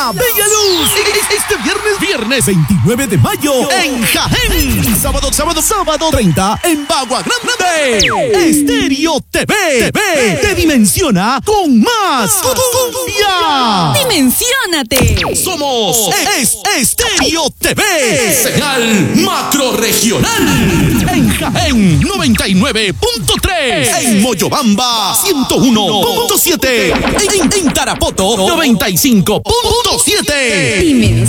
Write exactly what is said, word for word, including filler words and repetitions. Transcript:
la bella luz. Este viernes, viernes veintinueve de mayo en Jaén. Sábado, sábado, sábado treinta en Bagua Grande. Estéreo T V. T V te dimensiona con más cumbia. ¡Dimensiónate! Somos es Estéreo T V. Señal macro regional. En Jaén noventa y nueve punto tres. En Moyobamba ciento uno punto siete. En, en Tarapoto noventa y cinco punto siete. Dimensiónate.